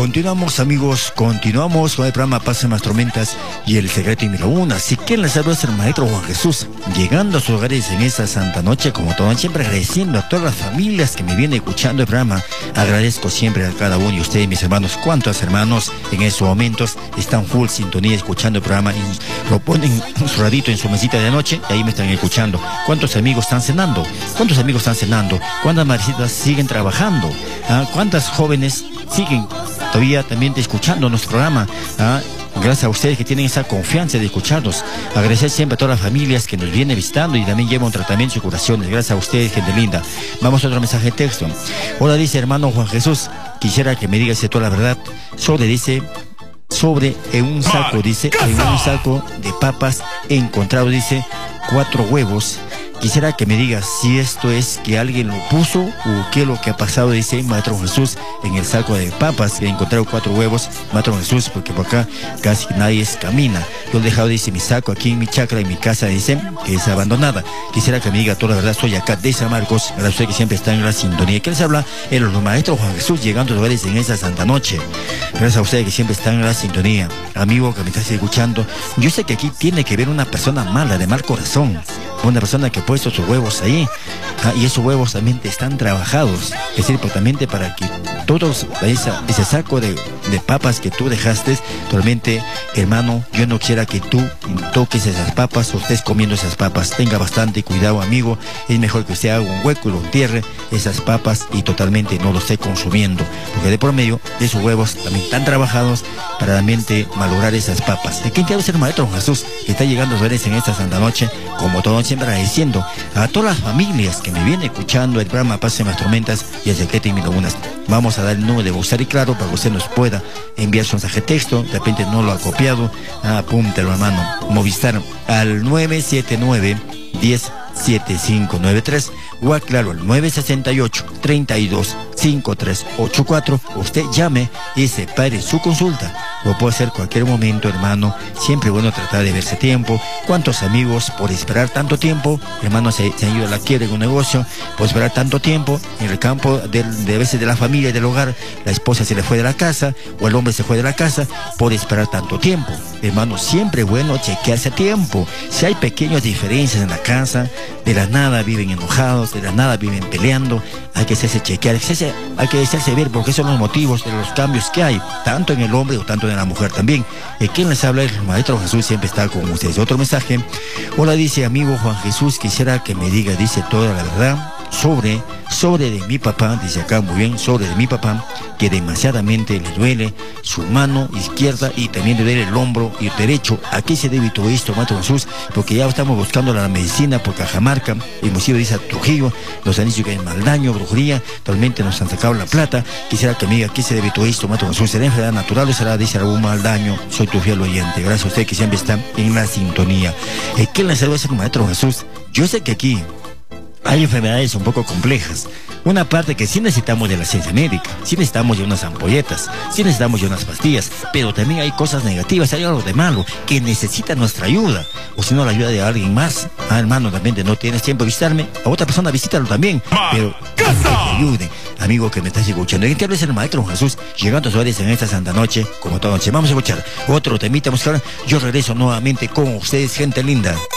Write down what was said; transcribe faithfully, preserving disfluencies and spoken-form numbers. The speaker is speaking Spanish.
continuamos, amigos, continuamos con el programa Paz en las Tormentas y el secreto número uno. Así que les habla el maestro Juan Jesús, llegando a sus hogares en esta santa noche, como todo, siempre agradeciendo a todas las familias que me vienen escuchando el programa. Agradezco siempre a cada uno de ustedes, mis hermanos. ¿Cuántos hermanos en estos momentos están full sintonía escuchando el programa y lo ponen en su radito en su mesita de noche y ahí me están escuchando? ¿Cuántos amigos están cenando? ¿Cuántos amigos están cenando? ¿Cuántas madrecitas siguen trabajando? ¿Ah? ¿Cuántas jóvenes siguen todavía también escuchando nuestro programa? ¿Ah? Gracias a ustedes que tienen esa confianza de escucharnos. Agradecer siempre a todas las familias que nos vienen visitando y también llevan tratamientos y curaciones. Gracias a ustedes, gente linda. Vamos a otro mensaje de texto. Hola, dice hermano Juan Jesús, quisiera que me digas toda la verdad sobre, dice, sobre en un saco, dice, en un saco de papas he encontrado, dice, cuatro huevos. Quisiera que me digas si esto es que alguien lo puso o qué es lo que ha pasado, dice Maestro Jesús, en el saco de papas que he encontrado cuatro huevos, Maestro Jesús, porque por acá casi nadie camina. Yo he dejado, dice, mi saco aquí en mi chacra, en mi casa, dice, que es abandonada. Quisiera que me diga toda la verdad. Soy acá de San Marcos, para usted que siempre está en la sintonía. ¿Qué les habla? El Maestro Juan Jesús, llegando a los lugares en esta santa noche. Gracias a ustedes que siempre están en la sintonía. Amigo que me estás escuchando, yo sé que aquí tiene que ver una persona mala, de mal corazón. Una persona que ha puesto sus huevos ahí, ah, y esos huevos también están trabajados, es decir, totalmente para que todos esa, ese saco de, de papas que tú dejaste, totalmente, hermano, yo no quiera que tú toques esas papas o estés comiendo esas papas. Tenga bastante cuidado, amigo. Es mejor que usted haga un hueco y lo entierre esas papas y totalmente no lo esté consumiendo, porque de por medio de esos huevos también están trabajados para realmente malograr esas papas. ¿De quién quiero ser Maestro Jesús, que está llegando a los en esta santa noche, como todo, siempre agradeciendo a todas las familias que me vienen escuchando el programa Paz en las Tormentas y el secreto número uno. Vamos a dar el número de Movistar y Claro para que usted nos pueda enviar su mensaje de texto. De repente no lo ha copiado, apúntelo, hermano. Movistar al nueve siete nueve, diez, siete cinco nueve tres o aclaro al nueve seis ocho, tres dos, cinco tres ocho cuatro. Usted llame y separe su consulta. Lo puede hacer cualquier momento, hermano. Siempre bueno tratar de verse tiempo. ¿Cuántos amigos por esperar tanto tiempo? Hermano, se, se han ido a la quiebra en un negocio por esperar tanto tiempo. En el campo de, de veces de la familia y del hogar, la esposa se le fue de la casa o el hombre se fue de la casa por esperar tanto tiempo. Hermano, siempre bueno chequearse a tiempo. Si hay pequeñas diferencias en la casa, de la nada viven enojados, de la nada viven peleando, hay que hacerse chequear, hay que hacerse ver, porque son los motivos de los cambios que hay, tanto en el hombre o tanto en la mujer también. ¿De quién les habla? El Maestro Jesús siempre está con ustedes. Otro mensaje. Hola, dice amigo Juan Jesús, quisiera que me diga, dice, toda la verdad sobre, sobre de mi papá, dice acá muy bien, sobre de mi papá, que demasiadamente le duele su mano izquierda y también le duele el hombro y el derecho. ¿A qué se debe todo esto, Maestro Jesús? Porque ya estamos buscando la medicina por Cajamarca, hemos ido, dice, a Trujillo, nos han dicho que hay mal daño, brujería, totalmente nos han sacado la plata. Quisiera que me diga, ¿a qué se debe todo esto, Maestro Jesús? ¿Será enfermedad natural o será, dice, algún mal daño? Soy tu fiel oyente. Gracias a usted que siempre está en la sintonía. Eh, ¿Qué le saluda, Maestro Jesús? Yo sé que aquí hay enfermedades un poco complejas. Una parte que sí necesitamos de la ciencia médica, sí necesitamos de unas ampolletas, sí necesitamos de unas pastillas, pero también hay cosas negativas, hay algo de malo que necesita nuestra ayuda, o si no la ayuda de alguien más. Ah, hermano, también de no tienes tiempo de visitarme, a otra persona visítalo también, pero que te ayude, amigo que me estás escuchando. ¿En qué habla el Maestro Jesús? Llegando a sus hogares en esta santa noche, como toda noche. Vamos a escuchar otro temita musical. Yo regreso nuevamente con ustedes, gente linda.